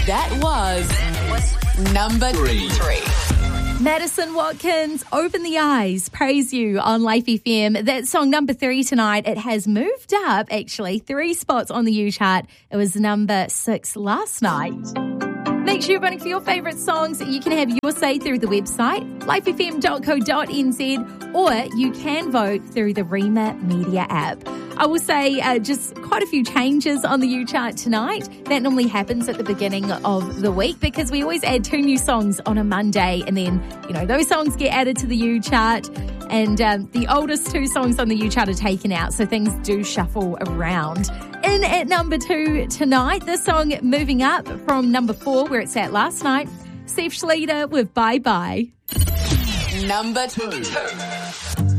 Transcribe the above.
That was number 3. Madison Watkins, Open the Eyes, Praise You on Life FM. That's song number 3 tonight. It has moved up, actually, 3 spots on the U chart. It was number 6 last night. Make sure you're voting for your favourite songs. You can have your say through the website, lifefm.co.nz, or you can vote through the Rema Media app. I will say just quite a few changes on the U chart tonight. That normally happens at the beginning of the week because we always add 2 new songs on a Monday, and then, those songs get added to the U chart, and the oldest 2 songs on the U chart are taken out, so things do shuffle around. In at number 2 tonight, this song moving up from number 4, where it sat last night, Seth Schlieder with Bye Bye. Number 2.